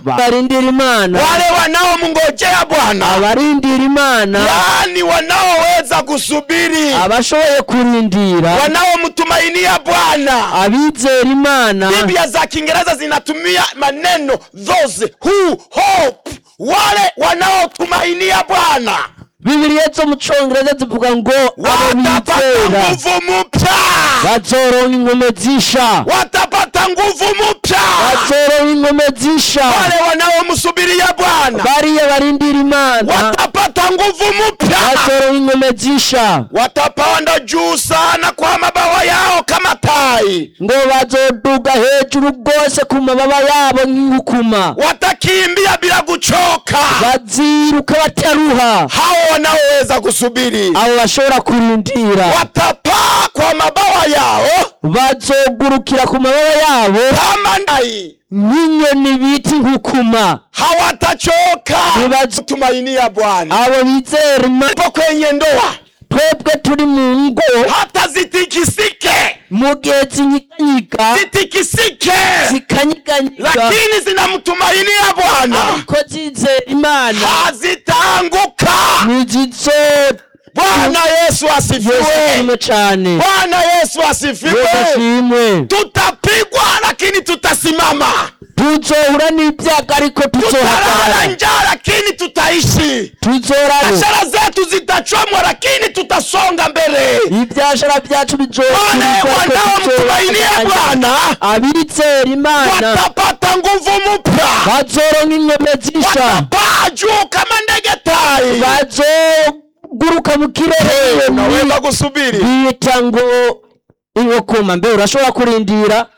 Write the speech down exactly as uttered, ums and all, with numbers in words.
Barindira Imana. Wale wanaomngojea Bwana. Abarindira Imana. Yani wanaoweza kusubiri. Abashoboye kurindira. Wanaomtumainia Bwana. Abizera Imana. Biblia za Kiingereza zinatumia maneno those who hope. Wale wanaotumainia Bwana. Biblia zo mu Cyongereza zivuga ngo watapata nguvu mpya. Bazoronka inkomezisha. Watapata nguvu mpya. Bazoronka inkomezisha. Wale wanaomsubiria Bwana. Bariya barindira Imana. Watapata nguvu mpya. Bazoronka inkomezisha. Watapanda juu sana kwa mabawa yao kama tai. Ngo bazoduga hejuru rwose ku mababa yabo nk'ingukuma. Watakimbia bila kuchoka. Baziruka bataruha. Hao wanaoweza kusubiri. Abo bashobora kurindira. Watapaa kwa mabawa yao. Bazogurukira ku mababa yabo kama ndai. N'inyoni biti nkukuma. Hawatachoka. Nibatumainia Bwana. Abo bizera Imana. Kwenye ndoa. Twebwe turi mu ngo. Hata zitikisike. Mu gihe zinyikanyika. Zitikisike. Zikanyikanyika. Lakini zinamtumainia Bwana. Ariko zizera Imana. Hazitaanguka. Nizizo. Bwana Yesu asifiwe. Bwana Yesu asifiwe. Tutapigwa lakini tutasimama. Tuzohura n'ibyago ariko tuzohagarara. Njaa lakini tutaishi. Tuzorara. Biashara zetu zitachomwa lakini tutasonga mbele. Ibyashara byacu bizohura. Wanaomtumainia Bwana. Abizera Imana. Watapata nguvu mpya. Bazoronka inkomezisha. Watapaa juu kama ndege tai. Bazoguruka mu kirere. Unaweza kusubiri. Bita ngo inkokoma. Mbe urashobora kurindira?